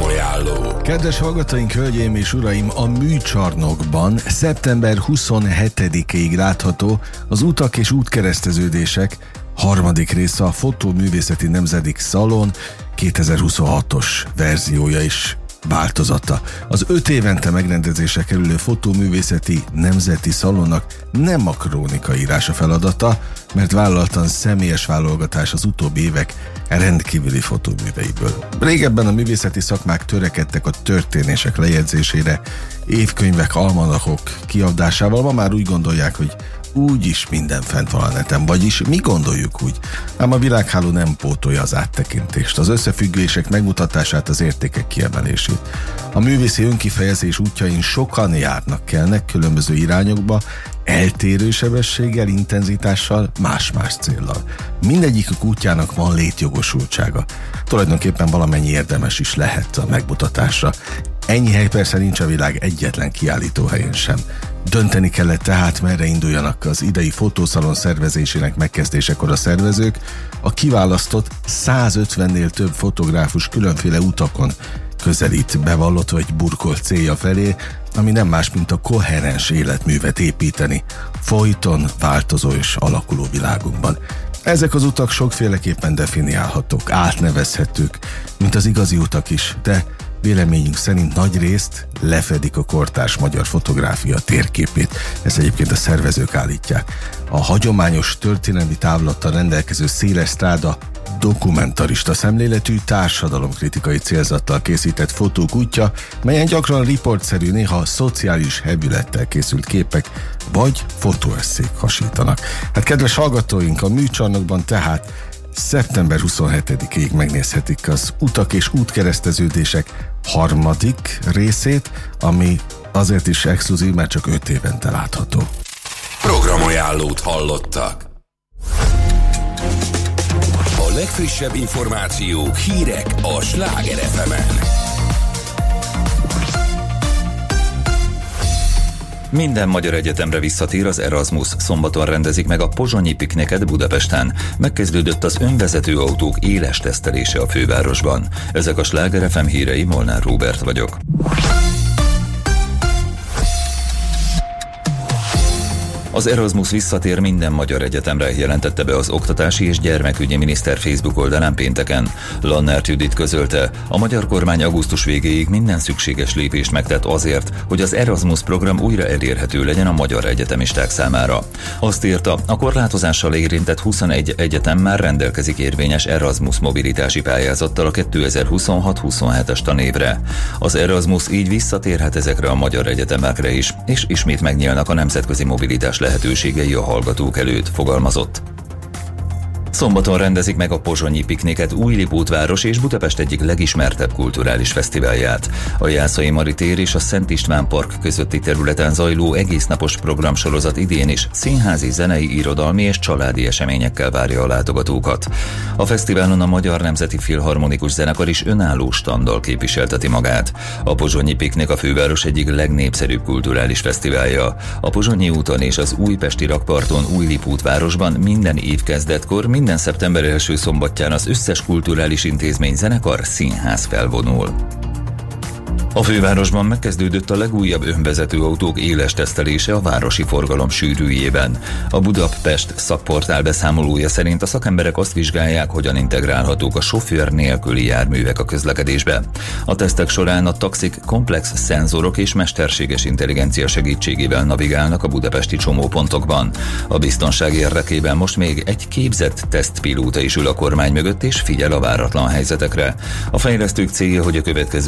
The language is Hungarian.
Programajánló. Kedves hallgatóink, hölgyeim és uraim, a Műcsarnokban szeptember 27-ig látható az Utak és útkereszteződések harmadik része, a Fotóművészeti Nemzeti Szalon 2026-os verziója is változata. Az 5 évente megrendezésre kerülő Fotóművészeti Nemzeti Szalonnak nem a krónika írása feladata, mert vállaltan személyes válogatás az utóbbi évek rendkívüli fotóműveiből. Régebben a művészeti szakmák törekedtek a történések lejegyzésére, évkönyvek, almanachok kiadásával, ma már úgy gondolják, hogy úgyis minden fent van a neten, vagyis mi gondoljuk úgy. Ám a világháló nem pótolja az áttekintést, az összefüggések megmutatását, az értékek kiemelését. A művészi önkifejezés útjain sokan járnak, kelnek különböző irányokba, eltérő sebességgel, intenzitással, más-más céllal. Mindegyikük útjának van létjogosultsága. Tulajdonképpen valamennyi érdemes is lehet a megmutatásra. Ennyi hely persze nincs a világ egyetlen kiállítóhelyén sem. Dönteni kellett tehát, merre induljanak az idei fotószalon szervezésének megkezdésekor a szervezők. A kiválasztott 150-nél több fotográfus különféle utakon közelít bevallott vagy burkolt célja felé, ami nem más, mint a koherens életművet építeni, folyton változó és alakuló világunkban. Ezek az utak sokféleképpen definiálhatók, átnevezhetők, mint az igazi utak is, de véleményünk szerint nagy részt lefedik a kortárs magyar fotográfia térképét. Ezt egyébként a szervezők állítják. A hagyományos történelmi távlattal rendelkező széles stráda dokumentarista szemléletű, társadalomkritikai célzattal készített fotók útja, melyen gyakran riportszerű, néha szociális hevülettel készült képek vagy fotóesszék hasítanak. Hát kedves hallgatóink, a Műcsarnokban tehát szeptember 27-ig megnézhetik az Utak és útkereszteződések harmadik részét, ami azért is exkluzív, mert csak 5 évente látható. Programajánlót hallottak. A legfrissebb információk, hírek a Sláger FM-en. Minden magyar egyetemre visszatér az Erasmus. Szombaton rendezik meg a pozsonyi pikniket Budapesten. Megkezdődött az önvezető autók éles tesztelése a fővárosban. Ezek a Sláger FM hírei, Molnár Róbert vagyok. Az Erasmus visszatér minden magyar egyetemre, jelentette be az Oktatási és Gyermekügyi Miniszter Facebook oldalán pénteken. Lannert Judit közölte, a magyar kormány augusztus végéig minden szükséges lépést megtett azért, hogy az Erasmus program újra elérhető legyen a magyar egyetemisták számára. Azt írta, a korlátozással érintett 21 egyetem már rendelkezik érvényes Erasmus mobilitási pályázattal a 2026-27-es tanévre. Az Erasmus így visszatérhet ezekre a magyar egyetemekre is, és ismét megnyílnak a nemzetközi mobilitás lehetőségei a hallgatók előtt, fogalmazott. Szombaton rendezik meg a pozsonyi pikniket Újlipótváros és Budapest egyik legismertebb kulturális fesztiválját. A Jászai Mari tér és a Szent István Park közötti területen zajló egésznapos programsorozat idén is színházi, zenei, irodalmi és családi eseményekkel várja a látogatókat. A fesztiválon a Magyar Nemzeti Filharmonikus Zenekar is önálló standdal képviselteti magát. A pozsonyi piknik a főváros egyik legnépszerűbb kulturális fesztiválja. A Pozsonyi úton és az újpesti rakparton Újlipótvárosban minden évkezdetkor, minden szeptember első szombatján az összes kulturális intézmény, zenekar, színház felvonul. A fővárosban megkezdődött a legújabb önvezető autók éles tesztelése a városi forgalom sűrűjében. A Budapest szakportál beszámolója szerint a szakemberek azt vizsgálják, hogyan integrálhatók a sofőr nélküli járművek a közlekedésbe. A tesztek során a taxik komplex szenzorok és mesterséges intelligencia segítségével navigálnak a budapesti csomópontokban. A biztonság érdekében most még egy képzett tesztpilóta is ül a kormány mögött és figyel a váratlan helyzetekre. A fejlesztők célja, hogy a következő